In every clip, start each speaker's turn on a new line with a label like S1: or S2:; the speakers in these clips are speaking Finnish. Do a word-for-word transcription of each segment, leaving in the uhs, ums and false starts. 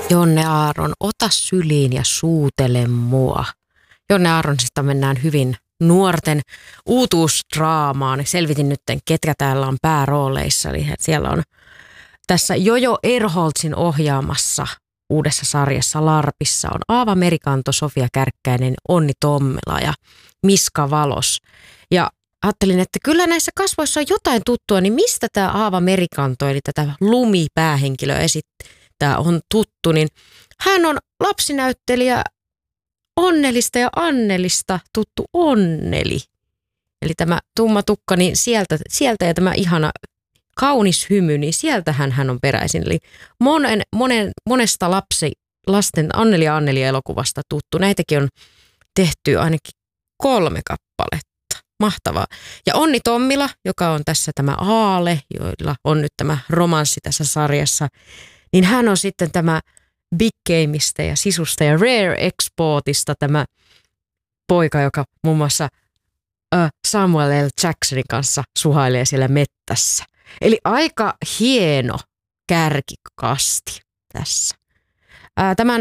S1: Jonne Aaron, ota syliin ja suutele mua. Jonne Aaronsista mennään hyvin nuorten uutuusdraamaan. Selvitin nyt, ketkä täällä on päärooleissa. Eli siellä on tässä Jojo Erholtsin ohjaamassa uudessa sarjassa Larpissa on Aava Merikanto, Sofia Kärkkäinen, Onni Tommila ja Miska Valos. Ja ajattelin, että kyllä näissä kasvoissa on jotain tuttua, niin mistä tämä Aava Merikanto, eli tätä lumipäähenkilöä esittää, on tuttu, niin hän on lapsinäyttelijä Onnelista ja Annelista tuttu Onneli. Eli tämä tumma tukka, niin sieltä, sieltä ja tämä ihana kaunis hymy, niin sieltähän hän on peräisin. Eli monen, monen, monesta lapsi, lasten Anneli ja Anneli elokuvasta tuttu. Näitäkin on tehty ainakin kolme kappaletta. Mahtavaa. Ja Onni Tommila, joka on tässä tämä Aale, joilla on nyt tämä romanssi tässä sarjassa, niin hän on sitten tämä Big Gameista ja Sisusta ja Rare Exportista tämä poika, joka muun muassa äh, Samuel L. Jacksonin kanssa suhailee siellä mettässä. Eli aika hieno kärkikasti tässä. Ää, tämän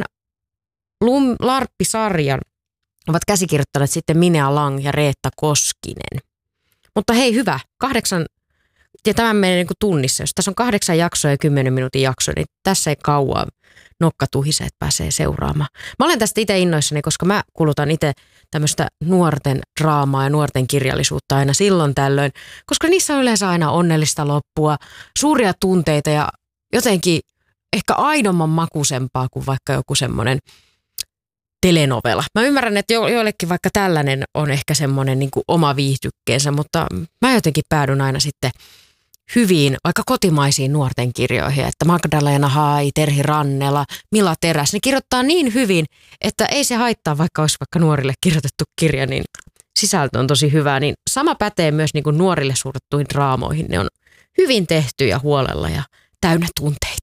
S1: Lum, Larppi-sarjan ovat käsikirjoittaneet sitten Minea Lang ja Reetta Koskinen. Mutta hei hyvä, kahdeksan, ja tämän menee niin kuin tunnissa, jos tässä on kahdeksan jaksoa ja kymmenen minuutin jakso, niin tässä ei kauan nokka tuhise, että pääsee seuraamaan. Mä olen tästä itse innoissani, koska mä kulutan itse tämmöistä nuorten draamaa ja nuorten kirjallisuutta aina silloin tällöin, koska niissä on yleensä aina onnellista loppua, suuria tunteita ja jotenkin ehkä aidomman makusempaa kuin vaikka joku semmoinen telenovela. Mä ymmärrän, että jo, joillekin vaikka tällainen on ehkä semmoinen niin kuin oma viihdykkeensä, mutta mä jotenkin päädyn aina sitten hyviin, vaikka kotimaisiin nuorten kirjoihin, että Magdalena Hai, Terhi Rannela, Mila Teräs, ne kirjoittaa niin hyvin, että ei se haittaa, vaikka olisi vaikka nuorille kirjoitettu kirja, niin sisältö on tosi hyvää. Niin sama pätee myös niin kuin nuorille suunnattuihin draamoihin. Ne on hyvin tehty ja huolella ja täynnä tunteita.